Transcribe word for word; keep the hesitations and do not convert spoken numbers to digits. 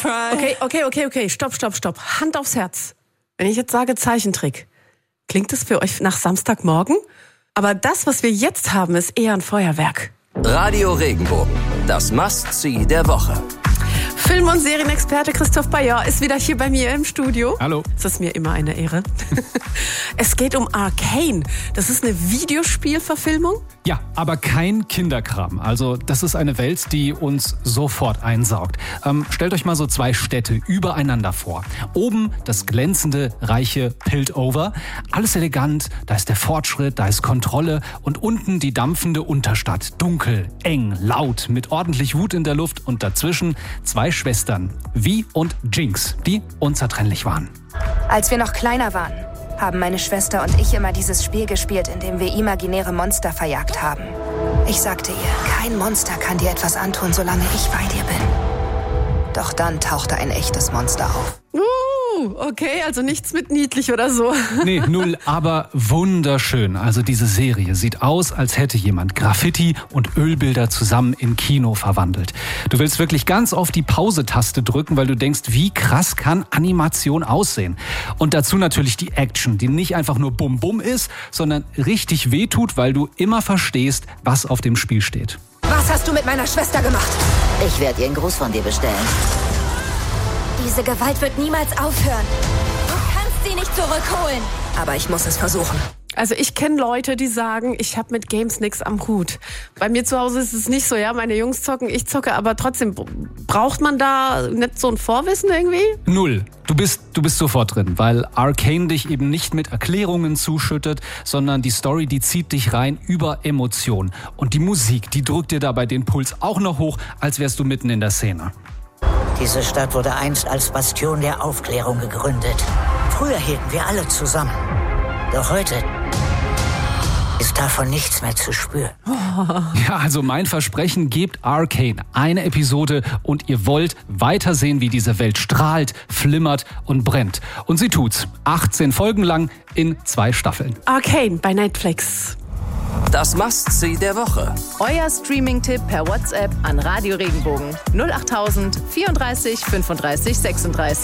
Okay, okay, okay, okay, stopp, stopp, stopp. Hand aufs Herz. Wenn ich jetzt sage Zeichentrick, klingt das für euch nach Samstagmorgen? Aber das, was wir jetzt haben, ist eher ein Feuerwerk. Radio Regenbogen, das Must-See der Woche. Film- und Serienexperte Christoph Bayer ist wieder hier bei mir im Studio. Hallo. Das ist mir immer eine Ehre. Es geht um Arcane. Das ist eine Videospielverfilmung? Ja, aber kein Kinderkram. Also das ist eine Welt, die uns sofort einsaugt. Ähm, stellt euch mal so zwei Städte übereinander vor. Oben das glänzende, reiche Piltover. Alles elegant, da ist der Fortschritt, da ist Kontrolle. Und unten die dampfende Unterstadt. Dunkel, eng, laut, mit ordentlich Wut in der Luft. Und dazwischen zwei Schwestern, Vi und Jinx, die unzertrennlich waren. Als wir noch kleiner waren, haben meine Schwester und ich immer dieses Spiel gespielt, in dem wir imaginäre Monster verjagt haben. Ich sagte ihr, kein Monster kann dir etwas antun, solange ich bei dir bin. Doch dann tauchte ein echtes Monster auf. Uh, okay, also nichts mit niedlich oder so. Nee, null, aber wunderschön. Also diese Serie sieht aus, als hätte jemand Graffiti und Ölbilder zusammen in Kino verwandelt. Du willst wirklich ganz auf die Pause-Taste drücken, weil du denkst, wie krass kann Animation aussehen? Und dazu natürlich die Action, die nicht einfach nur Bum-Bum ist, sondern richtig wehtut, weil du immer verstehst, was auf dem Spiel steht. Was hast du mit meiner Schwester gemacht? Ich werde ihr einen Gruß von dir bestellen. Diese Gewalt wird niemals aufhören. Du kannst sie nicht zurückholen. Aber ich muss es versuchen. Also ich kenne Leute, die sagen, ich habe mit Games nichts am Hut. Bei mir zu Hause ist es nicht so, ja, meine Jungs zocken, ich zocke, aber trotzdem, braucht man da nicht so ein Vorwissen irgendwie? Null. Du bist, du bist sofort drin, weil Arcane dich eben nicht mit Erklärungen zuschüttet, sondern die Story, die zieht dich rein über Emotionen. Und die Musik, die drückt dir dabei den Puls auch noch hoch, als wärst du mitten in der Szene. Diese Stadt wurde einst als Bastion der Aufklärung gegründet. Früher hielten wir alle zusammen. Doch heute ist davon nichts mehr zu spüren. Ja, also mein Versprechen, gebt Arcane eine Episode und ihr wollt weitersehen, wie diese Welt strahlt, flimmert und brennt. Und sie tut's. achtzehn Folgen lang in zwei Staffeln. Arcane bei Netflix. Das Must-See der Woche. Euer Streaming-Tipp per WhatsApp an Radio Regenbogen null acht tausend vierunddreißig fünfunddreißig sechsunddreißig.